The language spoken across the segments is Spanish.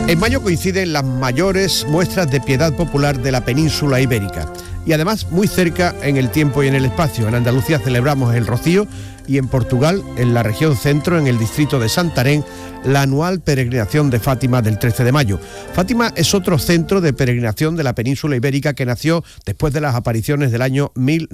En mayo coinciden las mayores muestras de piedad popular de la península ibérica y además muy cerca en el tiempo y en el espacio. En Andalucía celebramos el Rocío y en Portugal, en la región centro, en el distrito de Santarém, la anual peregrinación de Fátima del 13 de mayo. Fátima es otro centro de peregrinación de la península ibérica que nació después de las apariciones del año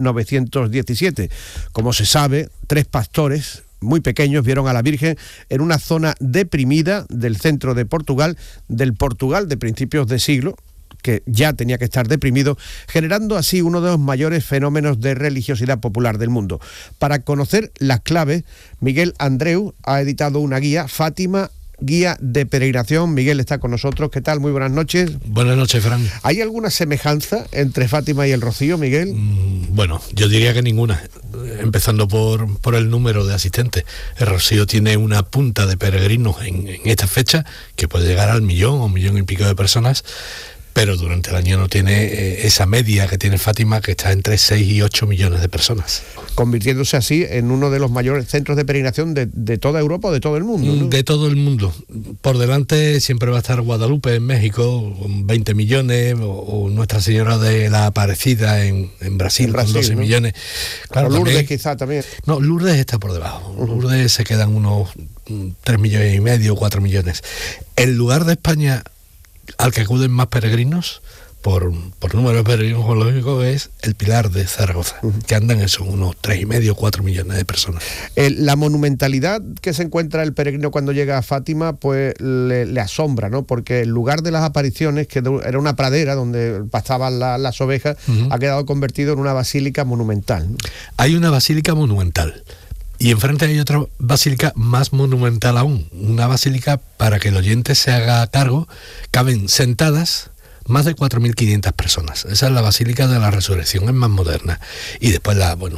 1917. Como se sabe, 3 pastores muy pequeños vieron a la Virgen en una zona deprimida del centro de Portugal, del Portugal de principios de siglo, que ya tenía que estar deprimido, generando así uno de los mayores fenómenos de religiosidad popular del mundo. Para conocer las claves, Miguel Andreu ha editado una guía, Fátima, guía de peregrinación. Miguel está con nosotros. ¿Qué tal? Muy buenas noches. Buenas noches, Fran. ¿Hay alguna semejanza entre Fátima y el Rocío, Miguel? Bueno, yo diría que ninguna, empezando por el número de asistentes. El Rocío tiene una punta de peregrinos en esta fecha que puede llegar al 1 o 1 millón y pico de personas, pero durante el año no tiene esa media que tiene Fátima, que está entre 6 y 8 millones de personas. Convirtiéndose así en uno de los mayores centros de peregrinación de toda Europa o de todo el mundo, ¿no? De todo el mundo. Por delante siempre va a estar Guadalupe en México, con 20 millones, o Nuestra Señora de la Aparecida en Brasil, con 12 millones. Claro, Lourdes también, quizá también. No, Lourdes está por debajo. Lourdes se quedan unos 3 millones y medio, 4 millones. El lugar de España al que acuden más peregrinos por número de peregrinos geológicos es el Pilar de Zaragoza, que andan eso, unos 3,5, 4 millones de personas. La monumentalidad que se encuentra el peregrino cuando llega a Fátima, pues le asombra, ¿no? Porque el lugar de las apariciones, que era una pradera donde pastaban las ovejas, ha quedado convertido en una basílica monumental, ¿no? Hay una basílica monumental. Y enfrente hay otra basílica más monumental aún, una basílica, para que el oyente se haga cargo, caben sentadas más de 4.500 personas. Esa es la Basílica de la Resurrección, es más moderna. Y después,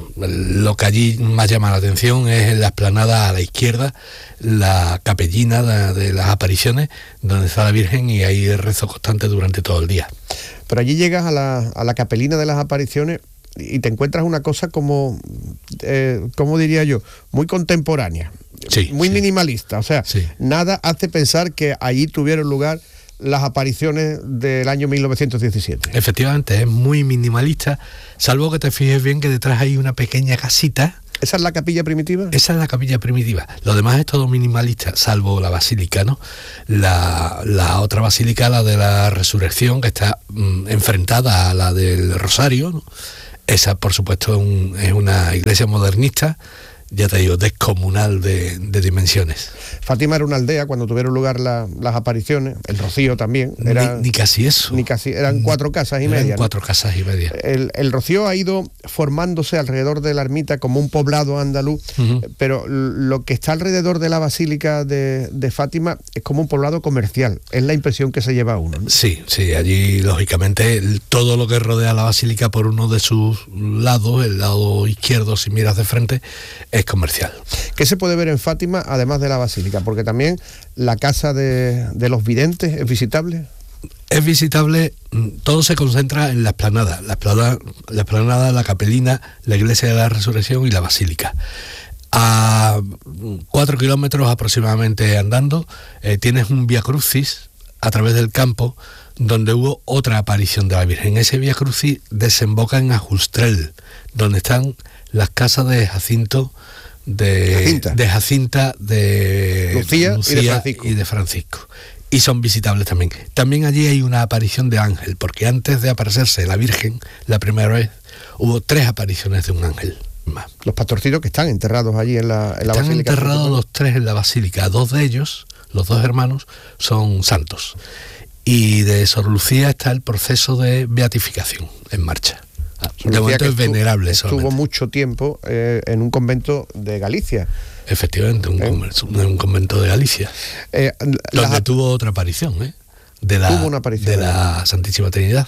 lo que allí más llama la atención es en la explanada a la izquierda, la capellina de las apariciones, donde está la Virgen, y hay rezo constante durante todo el día. Pero allí llegas a la capelina de las apariciones y te encuentras una cosa como, ¿cómo diría yo? Muy contemporánea, sí, muy minimalista. O sea, nada hace pensar que allí tuvieron lugar las apariciones del año 1917. Efectivamente, es muy minimalista, salvo que te fijes bien que detrás hay una pequeña casita. ¿Esa es la capilla primitiva? Esa es la capilla primitiva. Lo demás es todo minimalista, salvo la basílica, ¿no? La otra basílica, la de la Resurrección, que está enfrentada a la del Rosario, ¿no? Esa, por supuesto, es una iglesia modernista, ya te digo, descomunal de dimensiones. Fátima era una aldea cuando tuvieron lugar las apariciones, el Rocío también. Ni casi eso. Ni casi, eran 4 casas y media. 4 casas y media. El Rocío ha ido formándose alrededor de la ermita como un poblado andaluz, pero lo que está alrededor de la Basílica de Fátima es como un poblado comercial. Es la impresión que se lleva uno, ¿no? Sí, allí lógicamente todo lo que rodea la Basílica por uno de sus lados, el lado izquierdo, si miras de frente, es comercial. ¿Qué se puede ver en Fátima además de la basílica? Porque también la casa de los videntes es visitable. Es visitable, todo se concentra en la explanada, la capelina, la iglesia de la Resurrección y la basílica. A 4 kilómetros aproximadamente andando, tienes un Vía Crucis a través del campo donde hubo otra aparición de la Virgen. Ese Vía Crucis desemboca en Ajustrel, donde están las casas de Jacinta, de Lucía y de Francisco. Y son visitables también. También allí hay una aparición de ángel, porque antes de aparecerse la Virgen, la primera vez, hubo 3 apariciones de un ángel más. Los pastorcitos que están enterrados allí en la basílica. Están enterrados los 3 en la basílica. 2 de ellos, los 2 hermanos, son santos. Y de Sor Lucía está el proceso de beatificación en marcha. De momento es venerable. Estuvo mucho tiempo en un convento de Galicia. Efectivamente, un convento de Galicia. Donde tuvo otra aparición, de la Santísima Trinidad.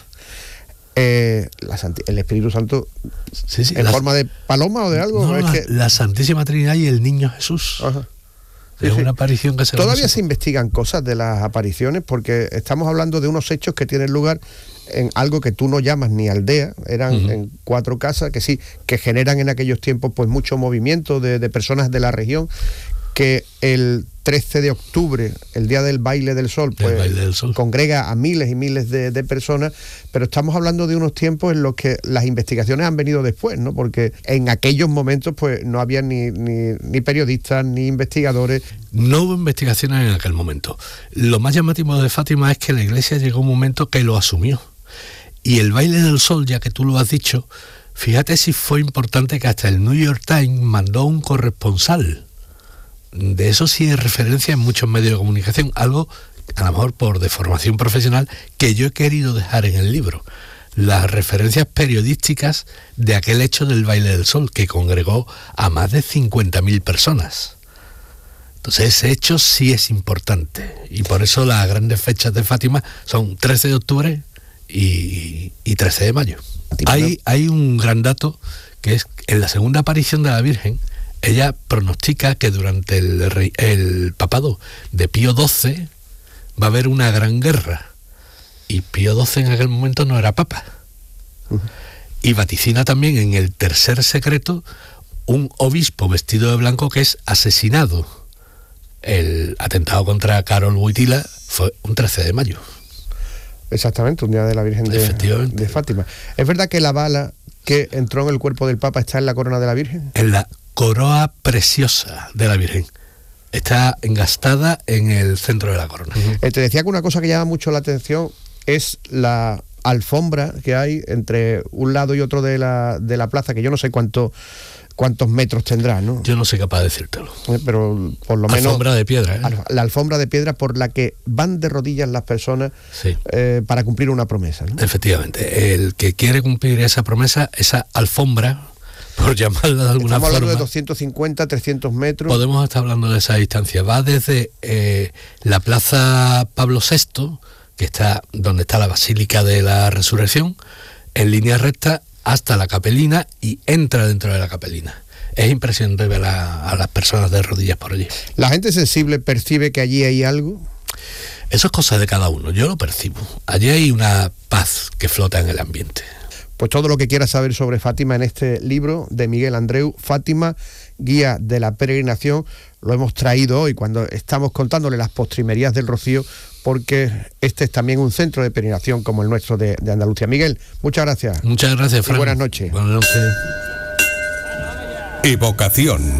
El Espíritu Santo, ¿en forma de paloma o de algo? No, la Santísima Trinidad y el Niño Jesús. Ajá. Es una aparición que se... Todavía se investigan cosas de las apariciones, porque estamos hablando de unos hechos que tienen lugar en algo que tú no llamas ni aldea, eran en 4 casas que generan en aquellos tiempos pues mucho movimiento de personas de la región, que el 13 de octubre, el día del baile del sol, pues el baile del sol congrega a miles y miles de personas, pero estamos hablando de unos tiempos en los que las investigaciones han venido después, ¿no? Porque en aquellos momentos pues no había ni periodistas ni investigadores. No hubo investigaciones en aquel momento. Lo más llamativo de Fátima es que la Iglesia llegó a un momento que lo asumió. Y el baile del sol, ya que tú lo has dicho, fíjate si fue importante que hasta el New York Times mandó un corresponsal. De eso sí hay referencia en muchos medios de comunicación, algo a lo mejor por deformación profesional que yo he querido dejar en el libro. Las referencias periodísticas de aquel hecho del baile del sol, que congregó a más de 50.000 personas. Entonces ese hecho sí es importante, y por eso las grandes fechas de Fátima son 13 de octubre y 13 de mayo. Hay un gran dato, que es en la segunda aparición de la Virgen, ella pronostica que durante el papado de Pío XII va a haber una gran guerra, y Pío XII en aquel momento no era papa. Y vaticina también en el tercer secreto un obispo vestido de blanco que es asesinado. El atentado contra Karol Wojtyła fue un 13 de mayo. Exactamente, un día de la Virgen de Fátima. ¿Es verdad que la bala que entró en el cuerpo del Papa está en la corona de la Virgen? En la coroa preciosa de la Virgen. Está engastada en el centro de la corona. Te decía que una cosa que llama mucho la atención es la alfombra que hay entre un lado y otro de la plaza, que yo no sé cuántos metros tendrá, ¿no? Yo no soy capaz de decírtelo. Pero por lo menos... Alfombra de piedra, ¿eh? La alfombra de piedra por la que van de rodillas las personas, sí, para cumplir una promesa, ¿no? Efectivamente. El que quiere cumplir esa promesa, esa alfombra, por llamarla de alguna forma... Estamos hablando de 250, 300 metros... Podemos estar hablando de esa distancia. Va desde la Plaza Pablo VI, que está donde está la Basílica de la Resurrección, en línea recta, hasta la Capelina, y entra dentro de la Capelina. Es impresionante ver a las personas de rodillas por allí. ¿La gente sensible percibe que allí hay algo? Eso es cosa de cada uno, yo lo percibo. Allí hay una paz que flota en el ambiente. Pues todo lo que quieras saber sobre Fátima en este libro de Miguel Andreu, Fátima, guía de la peregrinación, lo hemos traído hoy cuando estamos contándole las postrimerías del Rocío, porque este es también un centro de peregrinación como el nuestro de Andalucía. Miguel, muchas gracias. Muchas gracias, Fran. Y buenas noches. Buenas noches. Evocación.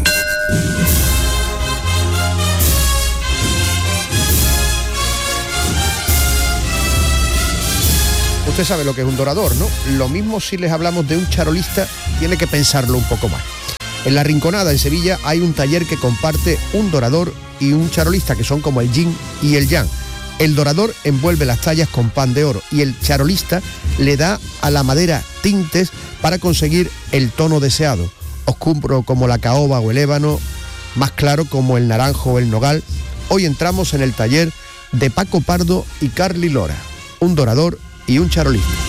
Usted sabe lo que es un dorador, ¿no? Lo mismo si les hablamos de un charolista, tiene que pensarlo un poco más. En La Rinconada, en Sevilla, hay un taller que comparte un dorador y un charolista, que son como el yin y el yang. El dorador envuelve las tallas con pan de oro y el charolista le da a la madera tintes para conseguir el tono deseado. Oscuro como la caoba o el ébano, más claro como el naranjo o el nogal. Hoy entramos en el taller de Paco Pardo y Carly Lora, un dorador y un charolista.